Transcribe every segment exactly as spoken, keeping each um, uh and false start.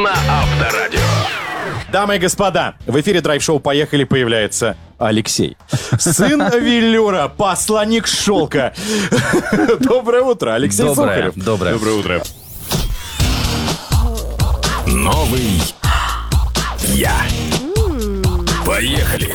на Авторадио. Дамы и господа, в эфире драйв-шоу «Поехали» появляется Алексей. Сын Велюра, посланник шелка. Доброе утро, Алексей Доброе, Сухарев. доброе. Доброе утро. Новый я. Поехали.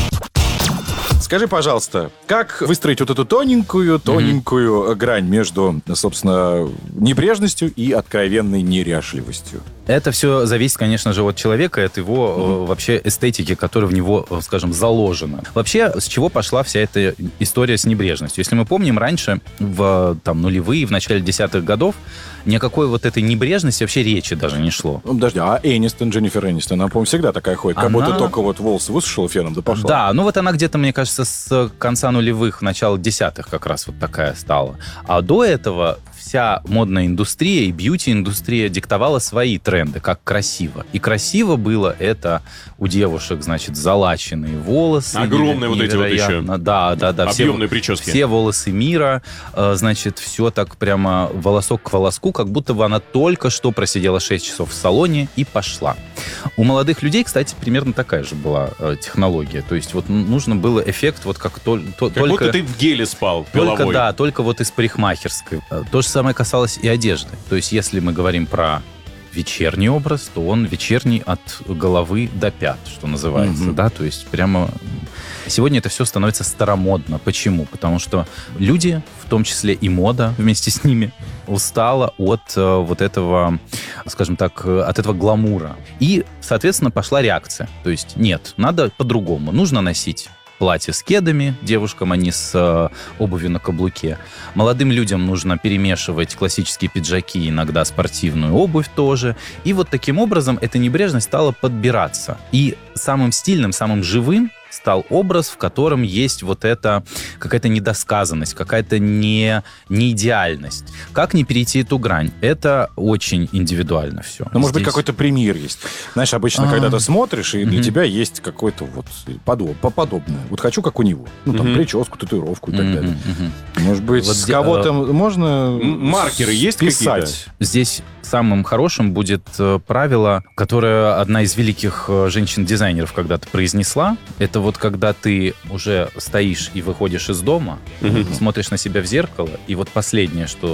Скажи, пожалуйста, как выстроить вот эту тоненькую, тоненькую mm-hmm. грань между, собственно, небрежностью и откровенной неряшливостью? Это все зависит, конечно же, от человека, от его mm-hmm. вообще эстетики, которая в него, скажем, заложена. Вообще, с чего пошла вся эта история с небрежностью? Если мы помним, раньше, в там, нулевые, в начале десятых годов, никакой вот этой небрежности вообще речи даже не шло. Ну, подожди, а Энистон, Дженнифер Энистон, она, по-моему, всегда такая ходит, как она... будто только вот волосы высушила феном, да пошла. Да, ну вот она где-то, мне кажется, с конца нулевых, начала десятых как раз вот такая стала. А до этого вся модная индустрия и бьюти-индустрия диктовала свои тренды, как красиво. И красиво было это у девушек, значит, залаченные волосы. Огромные вот эти вот еще. Да, да, да. Объемные все, прически. Все волосы мира, значит, все так прямо волосок к волоску, как будто бы она только что просидела шесть часов в салоне и пошла. У молодых людей, кстати, примерно такая же была технология. То есть вот нужно было эффект вот как, то, то, как только... будто ты в геле спал Только, головой. да, только вот из парикмахерской. То же самое касалось и одежды. То есть если мы говорим про вечерний образ, то он вечерний от головы до пят, что называется, mm-hmm. да, то есть прямо... Сегодня это все становится старомодно. Почему? Потому что люди, в том числе и мода вместе с ними, устала от э, вот этого, скажем так, от этого гламура. И, соответственно, пошла реакция. То есть нет, надо по-другому. Нужно носить платья с кедами девушкам, а не с э, обувью на каблуке. Молодым людям нужно перемешивать классические пиджаки, иногда спортивную обувь тоже. И вот таким образом эта небрежность стала подбираться. И самым стильным, самым живым стал образ, в котором есть вот эта какая-то недосказанность, какая-то не, не идеальность. Как не перейти эту грань? Это очень индивидуально все. Ну, может быть, какой-то пример есть. Знаешь, обычно, когда ты смотришь, и для тебя есть какой-то вот подоб, подобное. Вот хочу, как у него. Ну, там, прическу, татуировку и так далее. Может быть, с кого-то можно маркеры есть какие-то? Здесь самым хорошим будет правило, которое одна из великих женщин-дизайнеров когда-то произнесла. Это вот когда ты уже стоишь и выходишь из дома, uh-huh. смотришь на себя в зеркало, и вот последнее, что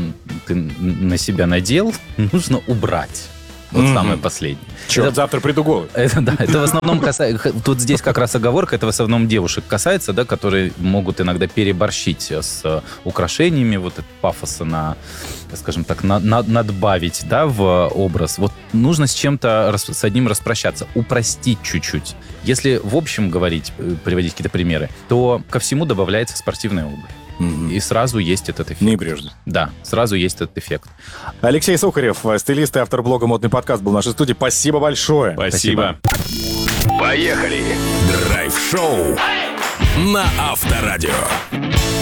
ты на себя надел, нужно убрать. Вот mm-hmm. самое последнее. Черт, это, завтра приду голый. Это, да, это в основном касается... Тут здесь как раз оговорка, это в основном девушек касается, да, которые могут иногда переборщить с украшениями, вот это пафоса на, скажем так, на, на, надбавить, да, в образ. Вот нужно с чем-то, с одним распрощаться, упростить чуть-чуть. Если в общем говорить, приводить какие-то примеры, то ко всему добавляется спортивная обувь. Mm-hmm. И сразу есть этот эффект. Небрежно. Да, сразу есть этот эффект. Алексей Сухарев, стилист и автор блога «Модный подкаст», был в нашей студии. Спасибо большое. Спасибо. Поехали. Драйв-шоу на Авторадио.